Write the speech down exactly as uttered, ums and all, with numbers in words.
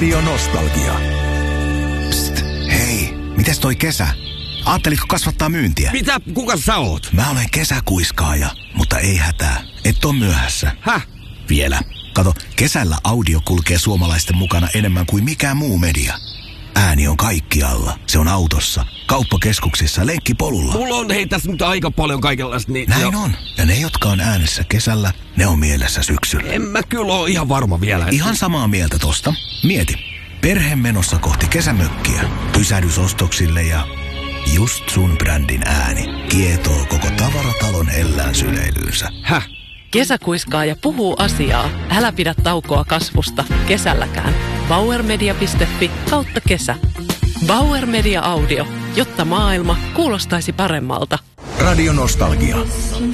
Radio Nostalgia. Psst, hei, mites toi kesä? Aattelitko kasvattaa myyntiä? Mitä? Kuka sä oot? Mä olen kesäkuiskaaja, mutta ei hätää. Et oo myöhässä. Häh? Vielä. Kato, kesällä audio kulkee suomalaisten mukana enemmän kuin mikään muu media. Ääni on kaikkialla. Se on autossa, kauppakeskuksissa, lenkkipolulla. Mulla on hei tässä nyt aika paljon kaikenlaista. Niin Näin jo. on. Ja ne, jotka on äänessä kesällä, ne on mielessä syksyllä. En mä kyllä oo ihan varma vielä. Että... Ihan samaa mieltä tosta. Mieti. Perhe menossa kohti kesämökkiä. Pysähdys ostoksille ja just sun brändin ääni kietoo koko tavaratalon hellään syleilyynsä. Häh? Kesäkuiskaaja puhuu asiaa. Älä pidä taukoa kasvusta kesälläkään. bauermedia piste fi kautta kesä. Bauer Media Audio, jotta maailma kuulostaisi paremmalta. Radio Nostalgia.